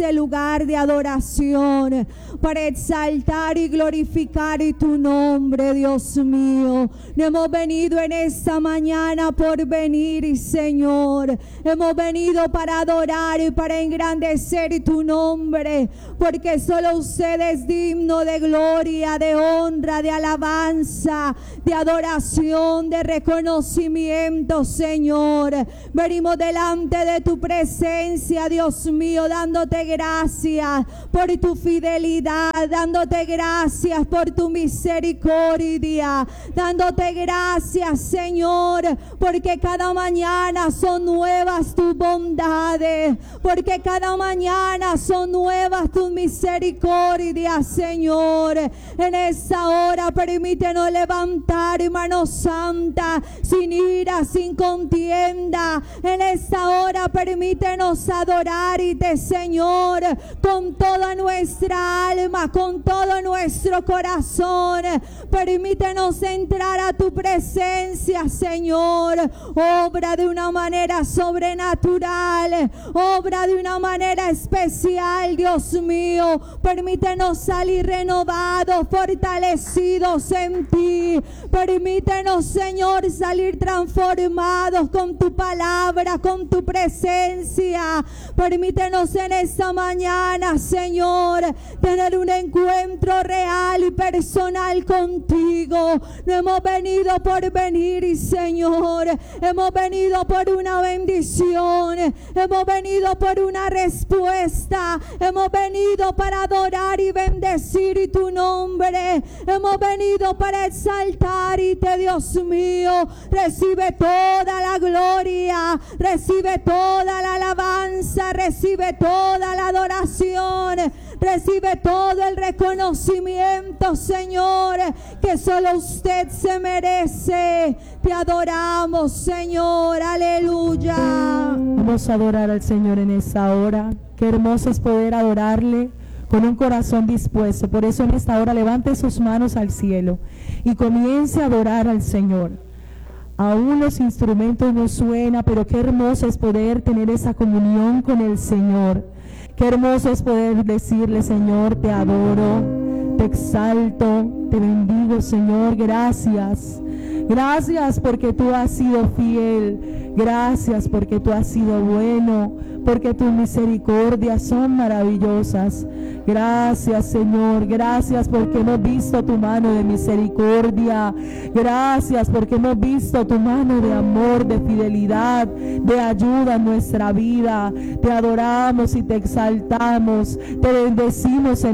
este lugar de adoración para exaltar y glorificar tu nombre, Dios mío. No hemos venido en esta mañana por venir, Señor. Hemos venido para adorar y para engrandecer tu nombre, porque solo usted es digno de gloria, de honra, de alabanza, de adoración, de reconocimiento, Señor. Venimos delante de tu presencia, Dios mío, dándote gracias por tu fidelidad, dándote gracias por tu misericordia, dándote gracias, Señor, porque cada mañana son nuevas tus bondades, porque cada mañana son nuevas tus misericordias, Señor. En esta hora permítenos levantar mano santa, sin ira, sin contienda. En esta hora permítenos adorarte, Señor, con toda nuestra alma, con todo nuestro corazón. Permítenos entrar a tu presencia, Señor. Obra de una manera sobrenatural, obra de una manera especial, Dios mío. Permítenos salir renovados, fortalecidos en ti. Permítenos, Señor, salir transformados con tu palabra, con tu presencia. Permítenos en esta mañana, Señor, tener un encuentro real y personal contigo. No hemos venido por venir, Señor. Hemos venido por una bendición. Hemos venido por una respuesta. Hemos venido para adorar y bendecir tu nombre. Hemos venido para exaltarte, Dios mío. Recibe toda la gloria, recibe toda la alabanza, recibe toda la adoración, recibe todo el reconocimiento, Señor, que solo usted se merece. Te adoramos, Señor, aleluya. Vamos a adorar al Señor en esta hora. Qué hermoso es poder adorarle con un corazón dispuesto. Por eso en esta hora levante sus manos al cielo y comience a adorar al Señor. Aún los instrumentos no suenan, pero qué hermoso es poder tener esa comunión con el Señor. Qué hermoso es poder decirle: Señor, te adoro, te exalto, te bendigo, Señor. Gracias. Gracias porque tú has sido fiel. Gracias porque tú has sido bueno, porque tus misericordias son maravillosas. Gracias, Señor. Gracias porque hemos visto tu mano de misericordia. Gracias porque hemos visto tu mano de amor, de fidelidad, de ayuda en nuestra vida. Te adoramos y te exaltamos. Te bendecimos en